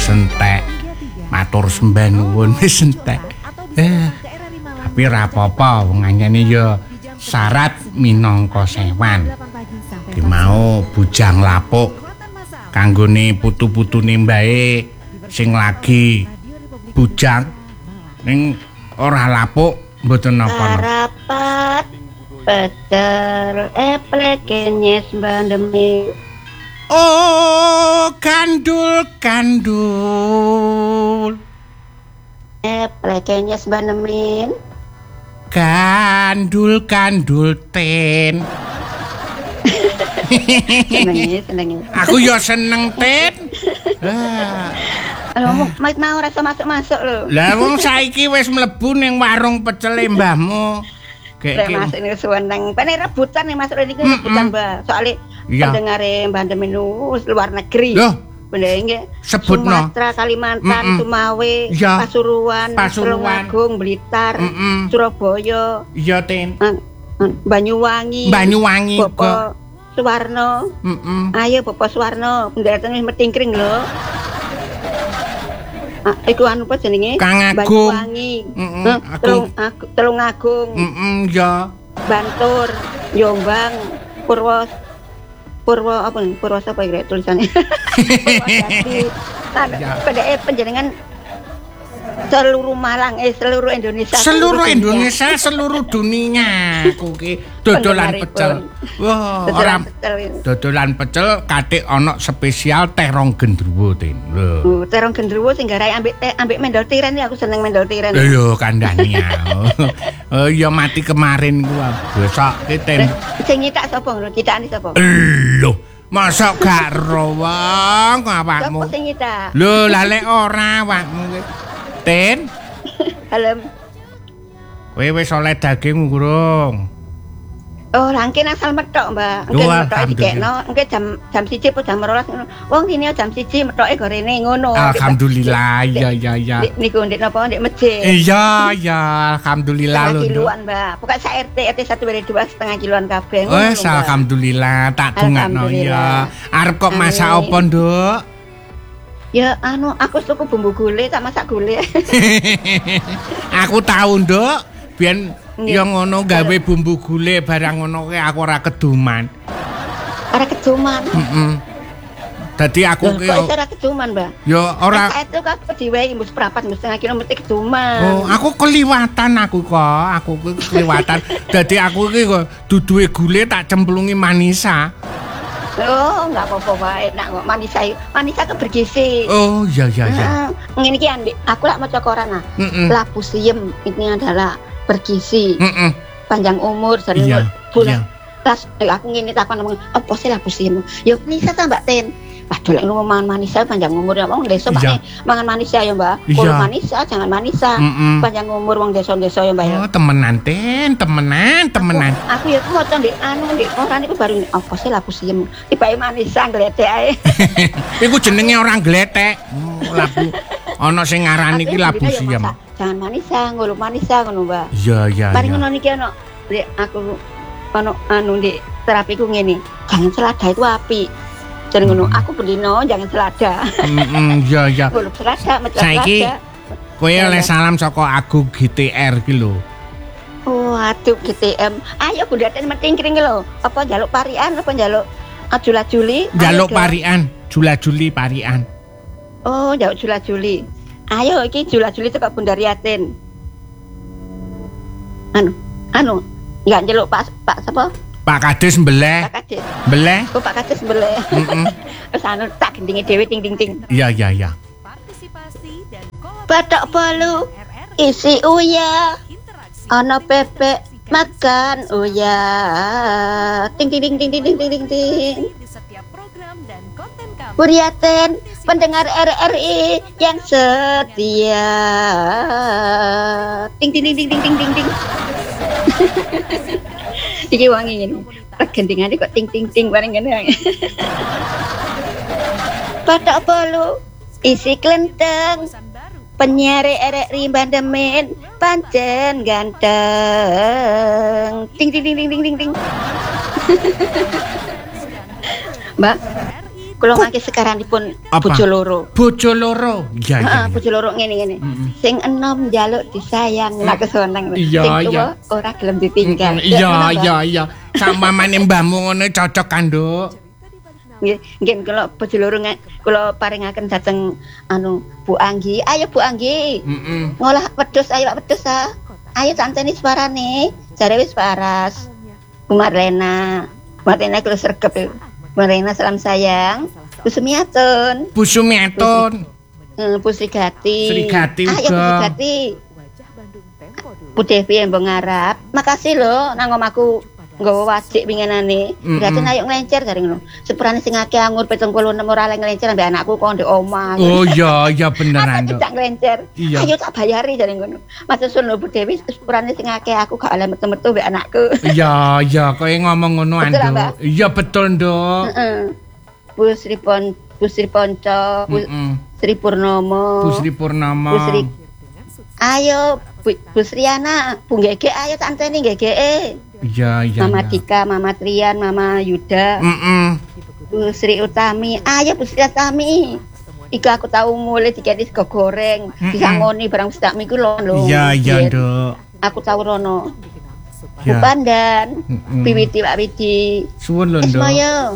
wis entek. Matur sembah nuwun wis entek. Tapi ora apa-apa wong anyane ya syarat minangka sewan. Ki mau bujang lapuk kanggone putu-putune mbae sing lagi bujang ning ora lapuk mboten napa-napa. Rapat Peter plekenyes bandemi. Oh, kandul. Plekenyes banemin. Kandul ten. Seneng. Aku ya seneng ten. Lho, mau rasa masuk lho. Lah wong saiki wis mlebu ning warung pecel mbahmu. Kayak masuk ini seneng. Pane rebutan nih masuk ini rebutan Mbak. Soalnya pendengare Mbak Demenu luar negeri. Loh, bener sebutno. Sumatera, Kalimantan, Sumawe, Pasuruan, Tulungagung, Blitar, Surabaya. Iya, Tin. Banyuwangi. Bapak Suwarno. Ayo Bapak Suwarno, pendaratan wis metingkring lho. Iku anu apa jenenge? Kang Agung. Banyuwangi. Tulungagung. Ya. Bantur, Jombang, Purwo apa nih? Purwo apa ya tulisannya? PDE penjaringan seluruh Malang, seluruh Indonesia. Seluruh dunia. Kuki dodolan pecel. Wah, ora dodolan pecel kathik ana spesial terong gendruwo, Tin. Lho. Terong gendruwo sing garai ambek mendol tiren ya, aku seneng mendol tiren. Lho, kandhane ya. Ya mati kemarin gua. Besok ki sing nyetak sapa lho? Citakane sapa? Lho, masa gak ro wong awakmu. Sapa sing nyetak? Lho, lah lek ora awakmu ki. Ten. Halem. Kowe wis oleh daging urung? Oh, langke asal metok, Mbak. Engke metoke dikekno, engke jam 1 apa jam 12 ngono. Wong dene jam 1 metoke gorene ngono. Alhamdulillah, ya. Niku ndek napa ndek masjid. Iya, alhamdulillah lho. Kiloan, Mbak. Pokoke sak RT 1 dari 2 setengah kiloan kabeh. Wes alhamdulillah, tak dongakno ya. Arep kok masak apa, Nduk? Ya aku tuku bumbu gule tak masak gule. Aku tahu, Nduk. Biyen ya ngono gawe bumbu gule barang ngono ki aku ora keduman. Ora keduman. Dadi aku ki ora keduman, Mbak. Ya ora. Itu kok diwehi mbus prapat mbus setengah kilo mesti keduman. Oh, aku keliwatan aku kok. Aku keliwatan. Dadi aku ki kok duduhe gule tak cemplungi manisa. Oh, enggak apa-apa wae. Nak kok manisa ke bergizi. Oh, iya. Ngene iki Andi, aku lak maca koran nah. Labu siem ini adalah bergizi. Panjang umur, sering bulan. Tas aku ngene takon apa sih labu siem? Ya manisa ta Mbak Ten. Waduh lek lu mangan manisa panjang umur ya wong desa Pak mangan manisa ya Mbak. Kulo manisa jangan manisa. Panjang umur wong desa-desa ya Mbak ya. Oh, temenan Ten, temenan. Aku ya maca ndek ndek koran iku baru apa sih labu siem. Tibake manisa gledek ae. Iku jenenge orang gletek. Labu ana sing ngarani iki labu siem. Jangan manisa, ngulu manisa ngono Mbak. Iya. Paling ngono niki ana ndek aku ono ndek terapiku ngene. Jangan selada itu api. Jadi ngono, aku bendino jangan selada. Iya. Golek selada, mecah selada. Saiki kowe oleh salam saka Agung GTR ki lho. Oh, aduh GTM. Ayo bundaten metingkring lho. Apa njaluk parian apa njaluk jula-juli? Njaluk parian, jula-juli parian. Oh, njaluk jula-juli. Ayo iki jula-juli teko Bundariatin. Anu, enggak njaluk Pak sapa? Pak Kades mbeleh. Pak Kades. Mbeleh? Oh, Pak Kades mbeleh. Terus anu tak gendinge dhewe ting. Iya. Partisipasi dan Batok bolu isi uya. Ana bebek makan uya. Ting. di setiap program dan konten kami. Buriaten pendengar RRI yang setia. Ting. Iki wangi ngene. Gendingane kok ting bareng ngene. Batok bolu isi klenteng. Penyiar RRI Bandemen pancen ganteng. Ting. Mbak, Kula mangke sekarangipun bojo loro. Bojo loro. Iya iya. Bojo loro ngene. Sing enom njaluk disayang, nek keseneng. Sing tuwa ora gelem ditinggal. Iya. Sampamane mbahmu ngono cocok kan, Nduk. Nggih kula bojo loro kula paringaken dhateng Bu Anggi. Ayo Bu Anggi. Ngolah wedhus ayo Pak wedhus ah. Ayo tanteni suarane. Jare wis paras. Bu Marlena kula sregep. Marlena salam sayang. Bu Sumiatun. Bu Srigati. Ayo Bu Srigati. Bu Devi embong ngarap. Makasih lho nang omahku nggawa wajik winginane. Berarti ayo nglencer jare ngono. Sepurane sing akeh anggur 76 ora le nglencer ambek anakku kok ndek omah. Oh iya beneran. Aku tidak nglencer. Ayo tak bayari jare ngono. Maksud sono Bu Dewi sepurane sing akeh aku gak oleh metu-metu mbek anakku. Iya kowe ngomong ngono Nduk. Iya betul Nduk. Bu Sri Ponco, Bu Sri Purnomo. Ayo Bu Sriana, Bu Gege ayo tak anteni Gege. Iya. Mama Dika, Mama Trian, Mama Yuda. Bu Sri Utami, ayo Bu Sri Utami. Iku aku tahu mulai dikene sego goreng, disangoni barang sedak miku lho. Iya, Nduk. Aku tahu rono. Bu Pandan, Piwiti Pak Widi. Suwun lho, Nduk.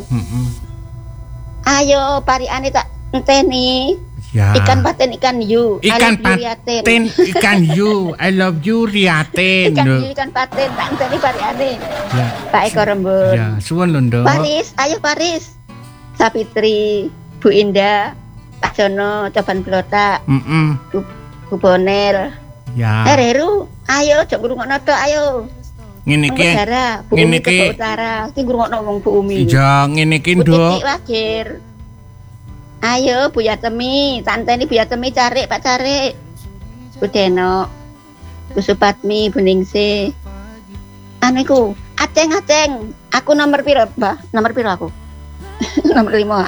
Ayo pariane tak enteni. Ya. Ikan paten ikan hiu. Ikan paten ikan hiu. I love you Riaten. Ikan paten tak enteni pariane. Ya. Pak Eko Rembun. Ya, suwun lho, Nduk. Paris, ayo Paris. Sapitri, Bu Indah, Pak Jono, Coban Blotak. Bu Bonel. Ya. Heru, ayo jok ngrungokno tok ayo. Ngene iki. Ngene iki utara. Ki ngrungokno wong Bu Umi. Iya, ngene iki, Nduk. Wakir. Ayo Bu Yatemi, tanteni Bu Yatemi cari Pak cari. Bu Deno, Bu Supatmi, Bu Ningsih. Aniku, Aceng. Aku nomor piro, Mbah? Nomor piro aku? Nomor 5.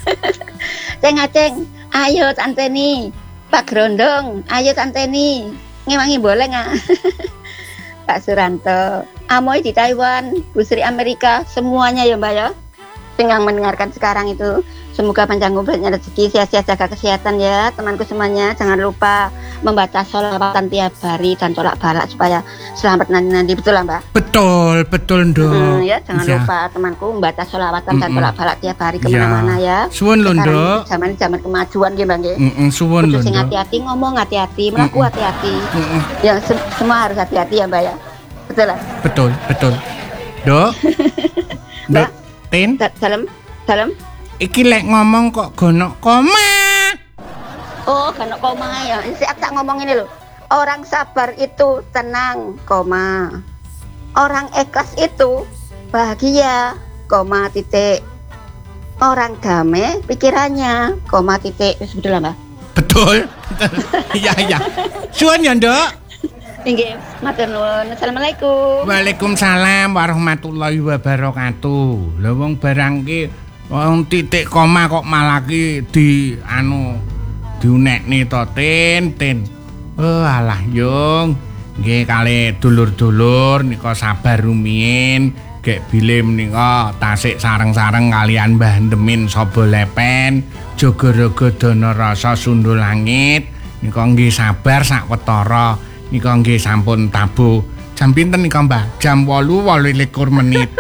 Aceng. Ayo tanteni. Pak Grondong, ayo tanteni. Ngewangi boleh enggak? Pak Suranto, Amoy di Taiwan, Bu Sri Amerika, semuanya ya Mbak ya. Yang mendengarkan sekarang itu, semoga panjang umurnya rezeki, sehat-sehat, jaga kesehatan ya temanku semuanya. Jangan lupa membaca sholawatan tiap hari dan tolak balak supaya selamat nanti. Betul lah Mbak? Betul Nduk. Ya jangan lupa temanku membaca sholawatan dan tolak balak tiap hari kemana-mana ya. Suwun lho Nduk. Zaman kemajuan ya Mbak. Suwun lho Nduk. Hati-hati ngomong, hati-hati melaku, hati-hati. Ya semua harus hati-hati ya Mbak ya. Betul lah. Betul. Nduk. Nduk. Tin. Salam. Iki lek ngomong kok gonok koma. Oh, gonok koma ya. Aku tak ngomong ini loh. Orang sabar itu tenang, koma. Orang ikhlas itu bahagia, koma titik. Orang damai pikirannya, koma titik. Betul lah, Mbak? Betul. Iya. Suwun ya, Nduk. Nggih, matur nuwun. Assalamualaikum. Waalaikumsalam warahmatullahi wabarakatuh. Lah wong barang ki wong titik koma kok malah ki diunekne to Tin. Oh alah yung. Nggih kalih dulur-dulur nika sabar rumiyin, gek bile menika tasik sareng-sareng kalian Mbah Demin Saba Lepen, Jogorogo Dana Rasa Sundul Langit. Nika nggih sabar sakwetara. Nika nggih sampun tabuh. Jam pinten nika, Mbah? Jam 8:28 menit.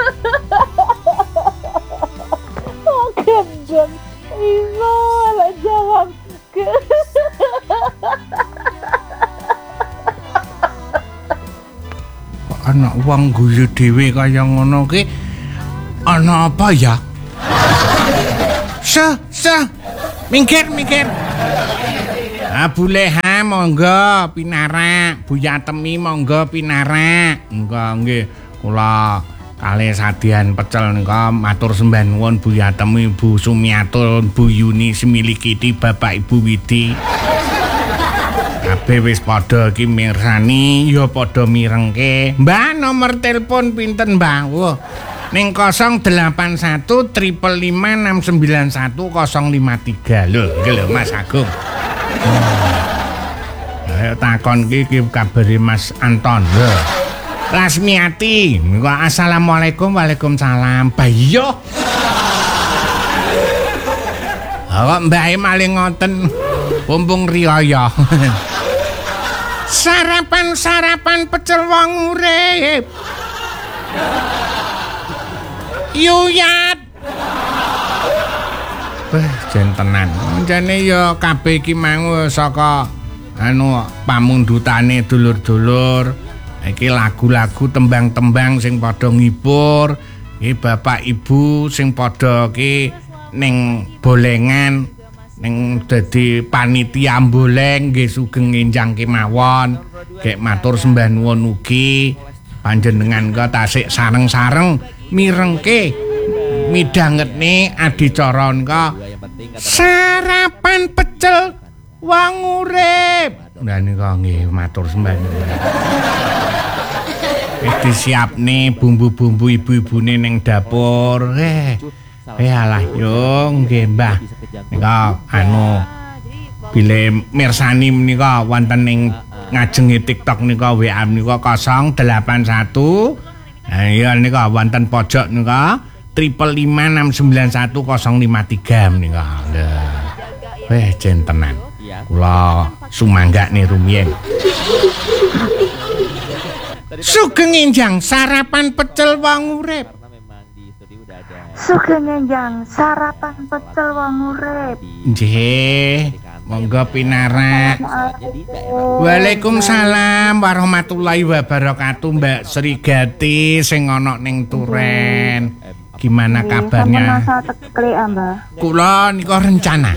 Jam iso lah jawab. Kok ana wong guyu dhewe kaya ngono ki? Ana apa ya? Minggir. Bu Leha monggo pinarak, Bu Yatemi monggo pinarak. Nggih kula kalih sadian pecel nika matur sembah nuwun Bu Yatemi, Bu Sumiatun, Bu Yuni Similikiti, Bapak Ibu Widi. Kabeh wis padha iki mirsani ya padha mirengke. Mbah nomor telepon pinten, Mbah? Wah. Ning 081 555 691 053. Lho, iki lho Mas Agung. Ayo takon iki kabare Mas Anton. Lho. Lasmiati, assalamualaikum. Waalaikumsalam. Bayo. Kok mbake maling ngoten. Pumpung riyaya. Sarapan pecel wong urip. Yuyat. Jen tenan. Jane ya kabeh iki mau saka pamundhutane dulur-dulur. Iki lagu-lagu tembang-tembang sing padha ngibur. Iki bapak ibu sing padha iki ning bolengan ning dadi panitia boleng nggih sugeng enjang kemawon. Gek matur sembah nuwun ugi panjenengan kok tasik sareng-sareng mirengke midhangetne adicara nika sarapan pecel wong urip. Lah nika nggih matur sembah nuwun. Wis disiapne bumbu-bumbu ibu-ibune ning dapur. Alah yo nggih Mbah. Nika bile mirsani menika wonten ning ngajenge TikTok nika WA nika 081. Ya nika wonten pojok nika 555691053 menika. Weh jen tenan. Kula sumanggakne rumiyin. Sugeng enjang sarapan pecel wong urip. Sugeng enjang sarapan pecel wong urip. Nggih, monggo pinarak. Waalaikumsalam warahmatullahi wabarakatuh Mbak Srigati sing ana ning Turen. Gimana kabarnya? Mbak. Kula nika rencana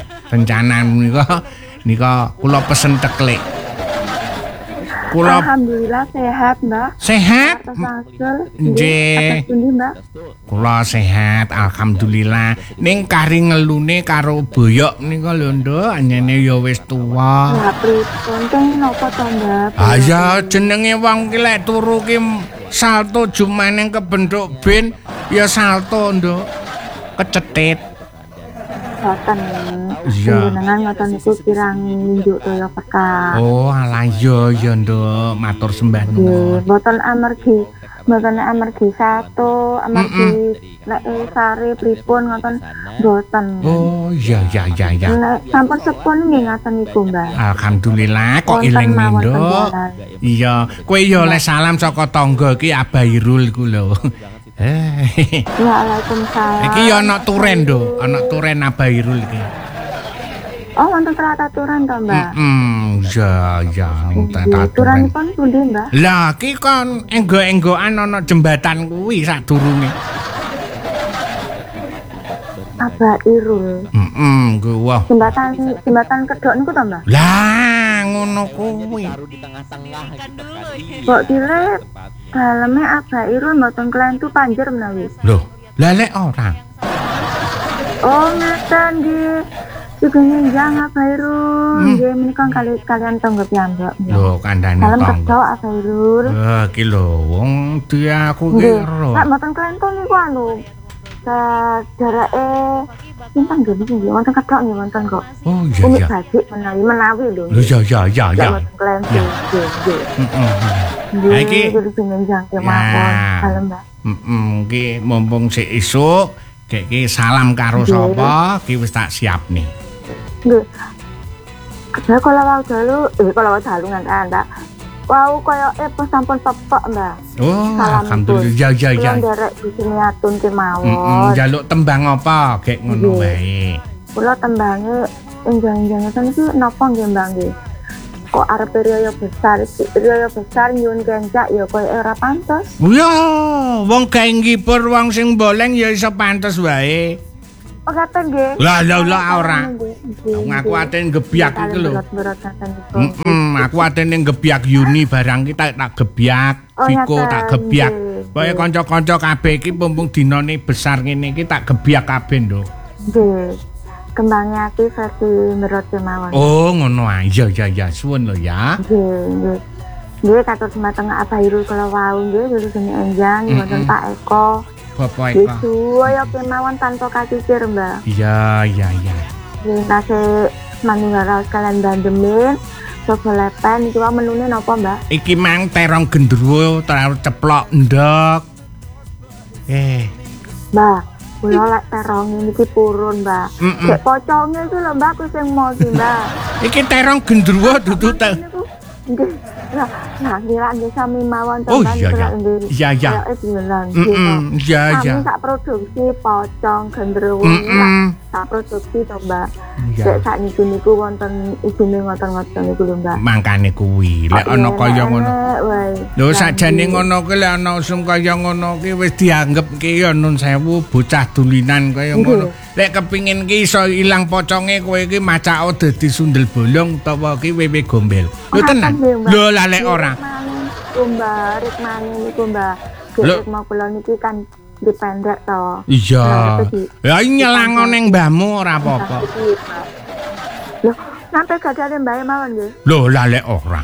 nika kula pesen teklik. Alhamdulillah sehat, Mbak. Sehat? Nggih. Mbak. Kula sehat, alhamdulillah. Ning kari ngelune karo boyok nika lho, Nduk, anyene ya wis tuwa. Lah pripun teng napa to, Mbak? Ah ya jenenge wong ki lek turu ki salto jumaneng kebentuk bin ya salto, Nduk. Kecetit. Boten. Jenengan ngoten niku kirang nunjuk toya peka. Oh, alah ya Nduk, matur sembah nuwun. Boten amargi satu, amargi lek sare pripun ngoten boten. Oh, iya. Nek sampun sepun nggih ngoten niku, Mbak. Alhamdulillah kok eling Nduk. Iya, kowe ya oleh salam saka tangga iki Abah Irul ku lho. Waalaikumsalam. Iki ya ana Turen, Nduk, ana Turen Abah Irul iki. Oh, wonten Trata Turen to, Mbak? Ya ning Trata Turen. Turenipun pundi, Mbak? Lah, iki kon enggo-enggokan ana jembatan kuwi sadurunge. Abah Irul. Wah. Jembatan kedok niku to, Mbak? Lah, ngono kuwi. Kok dile daleme Abah Irul mboten kelentu panjer menawi. Loh, lah lek ora. Oh, ngaten nggih. Sugeng enjang Abah Irul. Nggih menika kalian tangga piyambak. Lho, kandhane tangga. Dalem tangga. kedok Abah Irul. Iki lho wong dia aku ki ero. Nek mboten kelentu niku jarake pinten nggih wonten kedok nggih wonten kok. Oh iya. Unik bajik menawi lho. Lho ya. Mboten kelentu. Nggih. Iki sugeng enjang kemawon. Dalem, Mbak. Iki mumpung sik esuk gek ki salam karo sapa ki wis tak siapne. Nggih. Kalau dalu nganten, Mbak. Wau koyo pas sampun pepek, Mbak. Oh, alhamdulillah. Ya. Nderek di sini atun kemawon. Njaluk tembang apa gek ngono wae. Kula tembange enjang-enjang ngeten iki napa nggih, Mbak nggih? Kok arep riyo besar nyuwun kencak ya koyo ora pantes. Ya, wong gawe ngibur wong sing boleng ya iso pantes wae. Oh, kata nggih. Lah ora. Aku ate ngebiak iki lho. Aku ate ning ngebiak Yuni barang ki tak gebiak, Viko tak gebiak. Pokoke kanca-kanca kabeh iki mumpung dinane besar ngene iki tak gebiak kabeh, Nduk. Nggih. Kembangnya iki versi merot kemawon. Oh, ngono ae. Ya, suwun lho ya. Nggih. Nggih katur semateng Abah Irul kala wau nggih jenenge enjang wonten Pak Eko. Bapak Eko. Suwe ya kemawon tanpa kakikir, Mbak. Iya. Nase manunggal kalian bandemin. Coba lepen iki wae menune napa, Mbak? Iki mang terong gendruwo, terong ceplok ndok. Mbak, Kula lek terong niki purun, Mbak. Cek poconge iki lho, Mbak, aku sing mau iki, Mbak. Iki terong gendruwo dudu Nggih. Nah, ngira nggih sami mawon to, Oh Mbak. iya. Iya. Kami tak produksi pocong gendruwo tak produksi to, Mbak. Cek sakniki niku wonten ijine ngoten-ngoten niku lho, Mbak. Mangkane kuwi lek ana kaya ngono. Lho sakjane ngono kuwi lek ana usum kaya ngono ki wis dianggep ki ya nun sewu bocah dulinan kaya ngono. Lek kepingin ki iso ilang poconge kowe iki macao dadi sundel bolong utawa ki wewe gombel. Lho tenan. Lho lah lek ora. Rek maning niku, Mbak. Rek mau kula niki kan dipendek to. Iya. Ya nyelangon ning mbahmu ora apa-apa. Loh, sampai gagale mbae mawon nggih. Lho lah lek ora.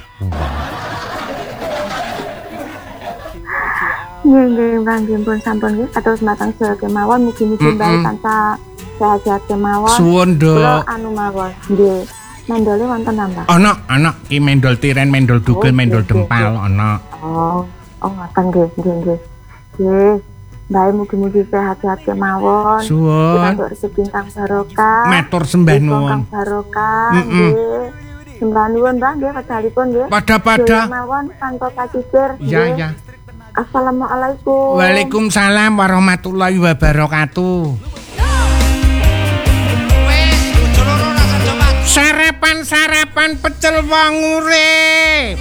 Nggih, Mbak, pun sampun nggih kados matang sedaya kemawon mugi-mugi mbae tansah sehat-sehat kemawon. Suwun, Dok. Kula anu mawon. Nggih. Mendole wonten nambah. Ana ki mendol tiren, mendol dugel, mendol dempal ana. Oh, ngoten nggih. Nggih. Bae mugi-mugi sehat-sehat kemawon. Suwun. Kita rezeki kang barokah. Matur sembah nuwun. Kang barokah. Nggih. Sembah nuwun, Mbak, nggih wedalipun nggih. Pada. Kemawon tanpa kacicir. Iya. Assalamualaikum. Waalaikumsalam warahmatullahi wabarakatuh. Sarapan pecel wong urip.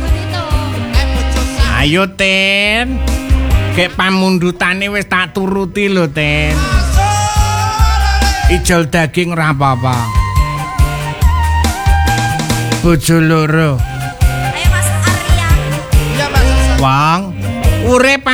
Ayo Ten. Kek pamundutane wis tak turuti lho Ten. Ijol daging ora apa-apa. Bojo loro. Ayo Mas Arya. Iya Mas. Wong urip